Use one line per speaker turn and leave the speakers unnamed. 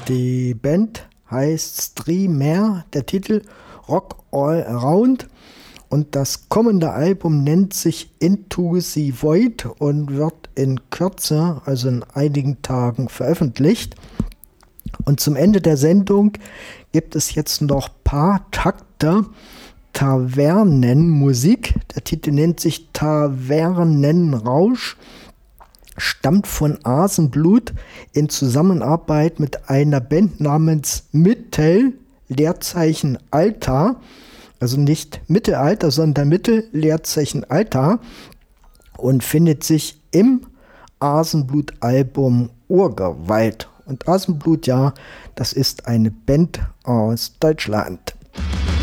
Die Band heißt Streamer, der Titel Rock All Around und das kommende Album nennt sich Into the Void und wird in Kürze, also in einigen Tagen, veröffentlicht. Und zum Ende der Sendung gibt es jetzt noch paar Takte Tavernenmusik. Der Titel nennt sich Tavernenrausch, stammt von Asenblut in Zusammenarbeit mit einer Band namens Mittel, Leerzeichen Alter, also nicht Mittelalter, sondern Mittel, Leerzeichen Alter, und findet sich im Asenblut-Album Urgewalt. Und Asenblut, ja, das ist eine Band aus Deutschland.